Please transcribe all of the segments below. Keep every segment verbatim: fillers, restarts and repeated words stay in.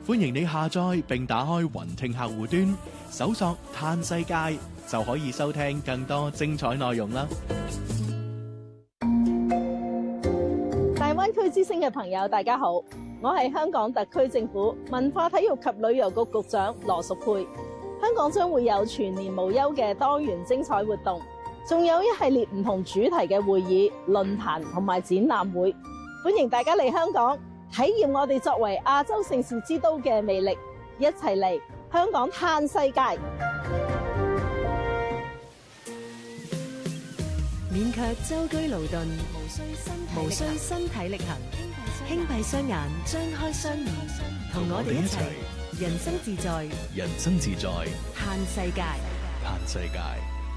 歡迎你下載並打開雲聽客戶端，搜索嘆世界就可以收聽更多精彩內容啦。 大灣區之星嘅朋友，大家好，我係香港特區政府文化體育及旅遊局局長羅淑佩。香港將會有全年無休嘅多元精彩活動，仲有一系列唔同主題嘅會議、論壇同埋展覽會，歡迎大家嚟香港體驗我哋作為亞洲盛事之都嘅魅力，一齊嚟香港嘆世界。 免卻舟車勞頓，無需身體力行，輕閉雙眼，張開雙耳，同我哋一齊人生自在， 人生自在， 嘆世界， 嘆世界。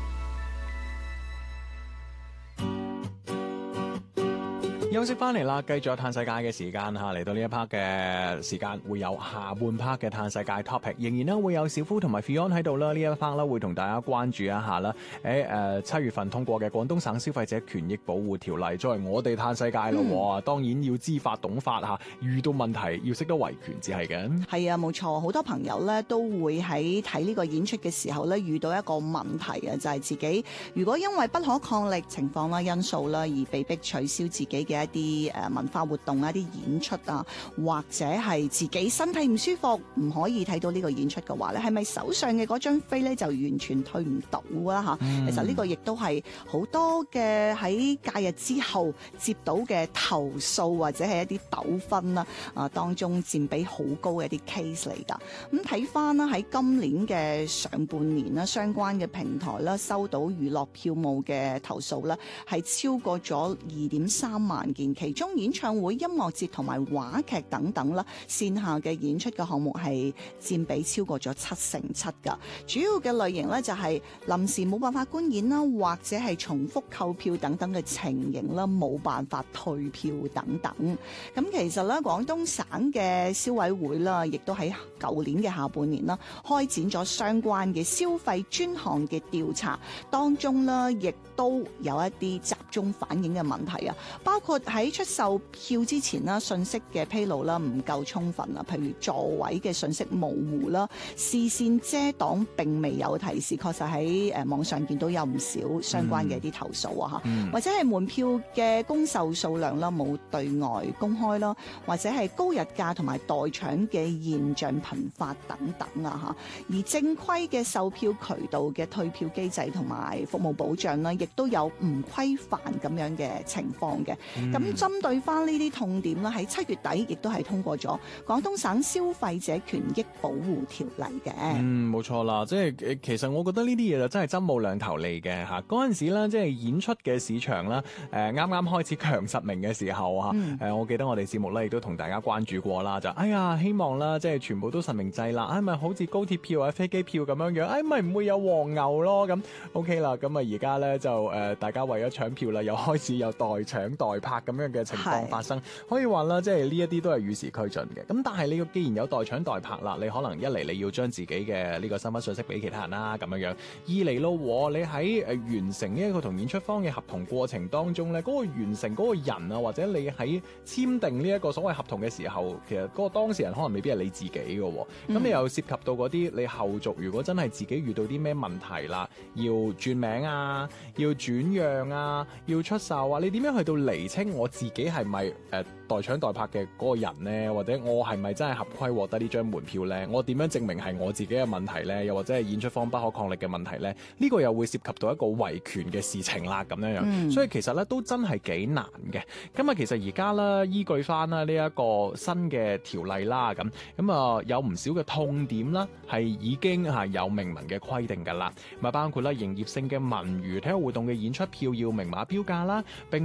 休息翻嚟啦，繼續有嘆世界嘅時間吓，嚟到呢一 part 嘅時間會有下半 part 嘅嘆世界 topic， 仍然咧會有小夫同埋 Fion 喺度啦。呢一 part 咧會同大家關注一下啦。喺誒七月份通過嘅廣東省消費者權益保護條例，作為我哋嘆世界咯，嗯、當然要知法懂法吓，遇到問題要識得維權至係嘅。 係啊，冇錯，好多朋友咧都會喺睇呢個演出嘅時候咧遇到一個問題啊，就係、是、自己如果因為不可抗力情況啦、因素啦而被迫取消自己嘅一啲誒文化活動啊、啲演出啊，或者係自己身體唔舒服唔可以睇到呢個演出嘅話咧，係咪手上嘅嗰張飛咧就完全退唔到啊？嚇、嗯，其實呢個亦都係好多嘅喺假日之後接到嘅投訴或者係一啲糾紛啦啊當中佔比好高嘅一啲 case 嚟㗎。咁睇翻啦，喺今年嘅上半年啦，相關嘅平台啦收到娛樂票務嘅投訴啦，係超過咗二點三萬件。其中演唱會、音樂節同埋話劇等等啦，線下嘅演出嘅項目係佔比超過咗七成七㗎。主要嘅類型咧就係臨時冇辦法觀演啦，或者係重複購票等等嘅情形啦，冇辦法退票等等。咁其實咧，廣東省嘅消委會啦，亦都喺舊年嘅下半年啦，開展咗相關嘅消費專項嘅調查，當中咧亦都有一啲集中反映嘅問題啊，包括喺出售票之前啦，信息嘅披露啦唔夠充分啊，譬如座位嘅信息模糊啦，視線遮擋並未有提示，確實喺誒網上見到有唔少相關嘅一啲投訴啊嚇，嗯、或者係門票嘅公售數量啦冇對外公開啦，或者係高日價同埋代搶嘅現象頻發等等啊嚇，而正規嘅售票渠道嘅退票機制同埋服務保障啦，亦都有唔規範咁樣嘅情況嘅。咁、嗯、針對翻呢啲痛點啦，喺七月底亦都係通過咗廣東省消費者權益保護條例嘅。 嗯，冇錯啦，即係其實我覺得呢啲嘢就真係針冇兩頭利嘅嚇。嗰陣時咧，即係演出嘅市場啦，誒啱啱開始強實名嘅時候嚇，誒、嗯呃、我記得我哋節目咧亦都同大家關注過啦，就哎呀希望啦，即係全部都實名制啦，係、哎、咪好似高鐵票或者飛機票咁樣樣，哎咪唔會有黃牛咯咁 OK 啦，咁啊而家咧就誒、呃、大家為咗搶票啦，又開始有代搶代拍咁樣嘅情況發生，可以話啦，即係呢一啲都係與時俱進嘅。咁但係你既然有代搶代拍啦，你可能一嚟你要將自己嘅呢個身份信息俾其他人啦，咁樣樣；二嚟咯，你喺誒完成呢一個同演出方嘅合同過程當中咧，嗰、嗰個完成嗰個人啊，或者你喺簽訂呢一個所謂合同嘅時候，其實嗰個當事人可能未必係你自己嘅。咁、嗯、你又涉及到嗰啲你後續，如果真係自己遇到啲咩問題啦，要轉名啊，要轉讓啊，要出售啊，你點樣去到釐清我自己係咪誒代搶代拍嘅嗰個人呢？或者我係咪真係合規獲得呢張門票呢？我點樣證明係我自己嘅問題呢？又或者係演出方不可抗力嘅問題呢？呢、呢個又會涉及到一個維權嘅事情啦，咁樣樣。嗯、所以其實咧都真係幾難嘅。咁啊，其實而家咧依據翻啦呢一個新嘅條例啦，咁咁啊有唔少嘅痛點啦，係已經係有明文嘅規定㗎啦。咁啊包括啦營業性嘅文娛體育活動嘅演出票要明碼標價啦，並